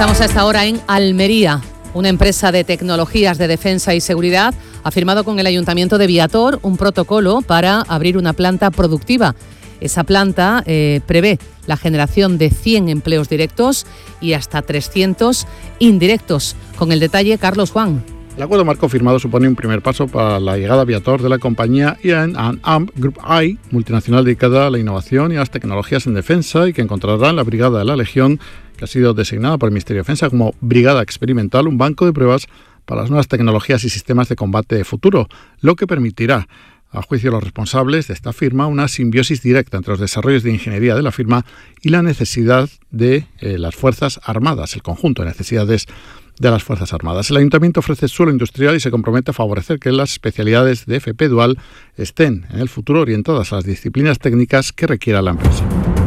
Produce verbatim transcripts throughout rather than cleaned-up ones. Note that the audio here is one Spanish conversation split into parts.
Estamos a esta hora en Almería. Una empresa de tecnologías de defensa y seguridad ha firmado con el Ayuntamiento de Viator un protocolo para abrir una planta productiva. Esa planta eh, prevé la generación de cien empleos directos y hasta trescientos indirectos. Con el detalle, Carlos Juan. El acuerdo marco firmado supone un primer paso para la llegada a Viator de la compañía Ian and Amp Group I, multinacional dedicada a la innovación y a las tecnologías en defensa, y que encontrará en la Brigada de la Legión, que ha sido designada por el Ministerio de Defensa como Brigada Experimental, un banco de pruebas para las nuevas tecnologías y sistemas de combate de futuro, lo que permitirá, a juicio de los responsables de esta firma, una simbiosis directa entre los desarrollos de ingeniería de la firma y la necesidad de eh, las Fuerzas Armadas, el conjunto de necesidades de las Fuerzas Armadas. El Ayuntamiento ofrece suelo industrial y se compromete a favorecer que las especialidades de F P Dual estén en el futuro orientadas a las disciplinas técnicas que requiera la empresa.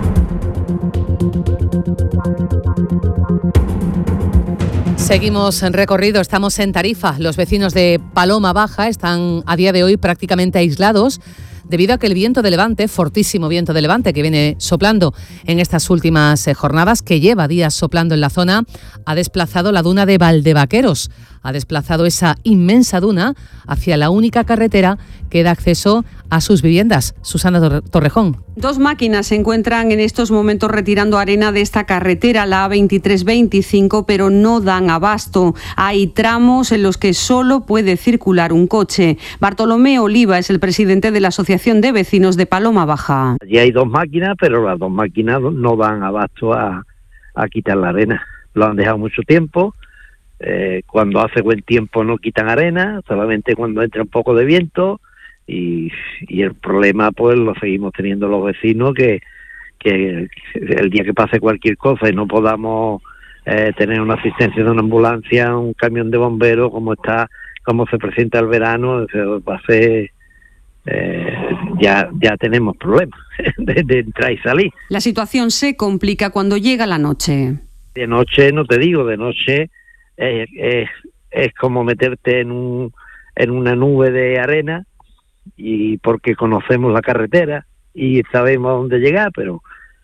Seguimos en recorrido, estamos en Tarifa. Los vecinos de Paloma Baja están a día de hoy prácticamente aislados debido a que el viento de levante, fortísimo viento de levante que viene soplando en estas últimas jornadas, que lleva días soplando en la zona, ha desplazado la duna de Valdevaqueros. Ha desplazado esa inmensa duna hacia la única carretera que da acceso a sus viviendas. Susana Torrejón. Dos máquinas se encuentran en estos momentos retirando arena de esta carretera, la A veintitrés veinticinco, pero no dan abasto. Hay tramos en los que solo puede circular un coche. Bartolomé Oliva es el presidente de la Asociación de Vecinos de Paloma Baja. Allí hay dos máquinas, pero las dos máquinas no dan abasto a, a quitar la arena. Lo han dejado mucho tiempo. Eh, cuando hace buen tiempo no quitan arena, solamente cuando entra un poco de viento, y, y el problema pues lo seguimos teniendo los vecinos, que, que el día que pase cualquier cosa y no podamos eh, tener una asistencia de una ambulancia, un camión de bomberos, como está, como se presenta el verano, va a ser... Eh, ya ya tenemos problemas de, de entrar y salir. La situación se complica cuando llega la noche. De noche, no te digo, de noche es, es, es como meterte en un en una nube de arena, y porque conocemos la carretera y sabemos a dónde llegar, pero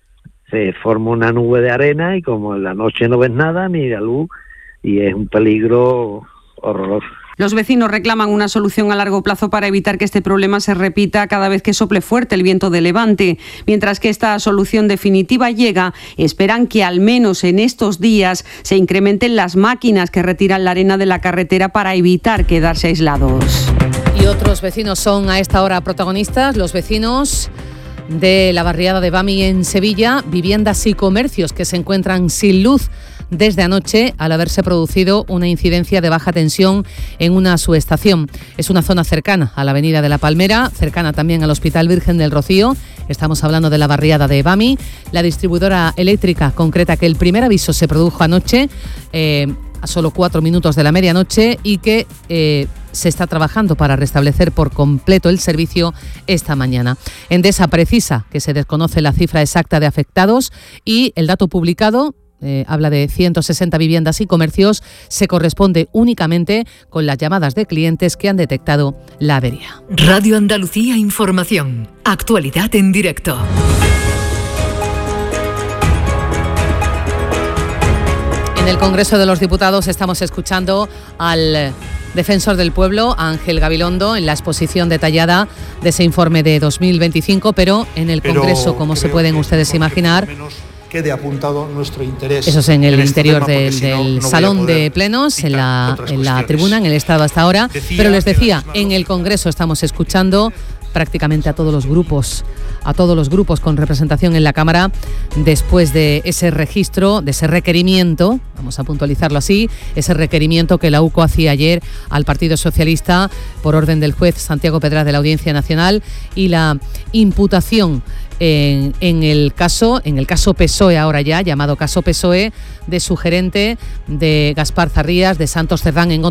se forma una nube de arena y como en la noche no ves nada ni la luz, y es un peligro horroroso. Los vecinos reclaman una solución a largo plazo para evitar que este problema se repita cada vez que sople fuerte el viento de levante. Mientras que esta solución definitiva llega, esperan que al menos en estos días se incrementen las máquinas que retiran la arena de la carretera para evitar quedarse aislados. Y otros vecinos son a esta hora protagonistas, los vecinos de la barriada de Bami en Sevilla, viviendas y comercios que se encuentran sin luz desde anoche al haberse producido una incidencia de baja tensión en una subestación. Es una zona cercana a la avenida de la Palmera, cercana también al Hospital Virgen del Rocío. Estamos hablando de la barriada de Bami. La distribuidora eléctrica concreta que el primer aviso se produjo anoche, eh, a solo cuatro minutos de la medianoche, y que eh, se está trabajando para restablecer por completo el servicio esta mañana. Endesa precisa que se desconoce la cifra exacta de afectados, y el dato publicado Eh, habla de ciento sesenta viviendas y comercios, se corresponde únicamente con las llamadas de clientes que han detectado la avería. Radio Andalucía Información. Actualidad en directo. En el Congreso de los Diputados estamos escuchando al defensor del pueblo, Ángel Gabilondo, en la exposición detallada de ese informe de dos mil veinticinco, pero en el pero Congreso, como se pueden ustedes imaginar, quede apuntado nuestro interés. Eso es en el en este interior tema, del, si no, del no salón de plenos, en la, en la tribuna, en el estado hasta ahora. Decía Pero les decía, en el Congreso estamos escuchando prácticamente a todos los grupos, a todos los grupos con representación en la Cámara, después de ese registro, de ese requerimiento, vamos a puntualizarlo así, ese requerimiento que la U C O hacía ayer al Partido Socialista por orden del juez Santiago Pedraz de la Audiencia Nacional, y la imputación En, en el caso, en el caso P S O E, ahora ya llamado caso P S O E, de su gerente, de Gaspar Zarrías, de Santos Cerdán, en